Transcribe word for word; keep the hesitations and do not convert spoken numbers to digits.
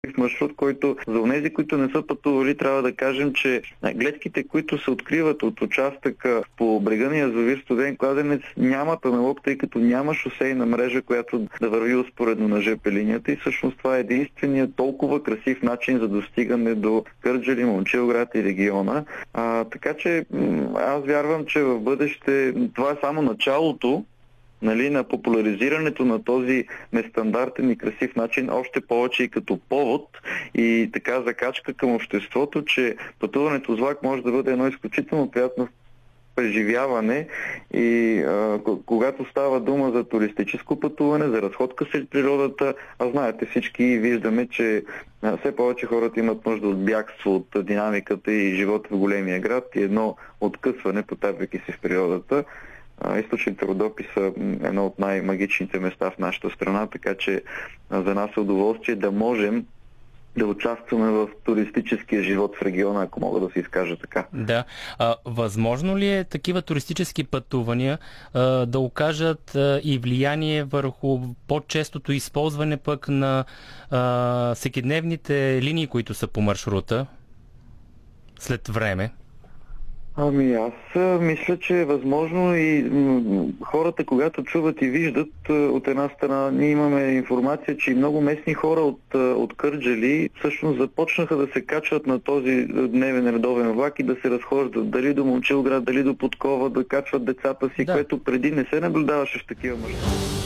маршрут, който за онези, които не са пътували, трябва да кажем, че гледките, които се откриват от участъка по брега на язовир Студен кладенец, нямат аналог, тъй като няма шосейна мрежа, която да върви успоредно на жп линията и всъщност това е единственият толкова красив начин за достигане до Кърджали, Момчилград и региона. А, така че аз вярвам, че в бъдеще това е само началото, нали, на популяризирането на този нестандартен и красив начин, още повече и като повод и така закачка към обществото, че пътуването с влак може да бъде едно изключително приятно преживяване и а, когато става дума за туристическо пътуване, за разходка сред природата, а знаете всички и виждаме, че а, все повече хората имат нужда от бягство от динамиката и живота в големия град и едно откъсване, потапяйки се в природата. Източните Родопи са едно от най-магичните места в нашата страна, така че за нас е удоволствие да можем да участваме в туристическия живот в региона, ако мога да се изкажа така. Да. А, възможно ли е такива туристически пътувания а, да окажат а, и влияние върху по-честото използване пък на а, всекидневните линии, които са по маршрута след време? Ами аз мисля, че е възможно и м- хората, когато чуват и виждат, от една страна ние имаме информация, че и много местни хора от, от Кърджали всъщност започнаха да се качват на този дневен редовен влак и да се разхождат дали до Момчилград, дали до Подкова, да качват децата си, да. Което преди не се наблюдаваше в такива мащаби.